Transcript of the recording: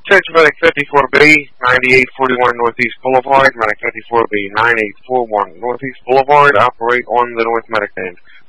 Attention Medic 54B, 9841 Northeast Boulevard. Medic 54B, 9841 Northeast Boulevard. Operate on the North Medic end.